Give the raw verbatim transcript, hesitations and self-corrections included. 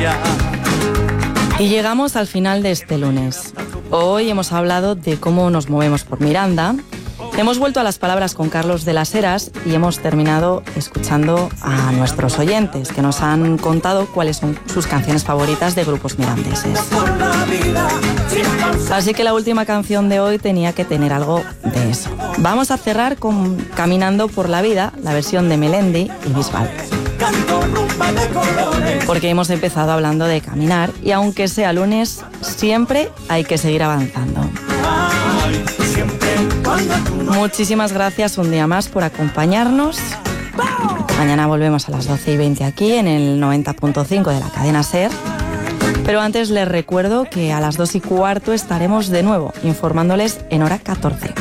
Y llegamos al final de este lunes. Hoy hemos hablado de cómo nos movemos por Miranda. Hemos vuelto a las palabras con Carlos de las Heras y hemos terminado escuchando a nuestros oyentes que nos han contado cuáles son sus canciones favoritas de grupos mirandeses. Así que la última canción de hoy tenía que tener algo de eso. Vamos a cerrar con Caminando por la Vida, la versión de Melendi y Bisbal. Porque hemos empezado hablando de caminar y aunque sea lunes, siempre hay que seguir avanzando. Muchísimas gracias un día más por acompañarnos. Mañana volvemos a las doce y veinte aquí en el noventa punto cinco de la cadena SER. Pero antes les recuerdo que a las dos y cuarto estaremos de nuevo informándoles en hora catorce.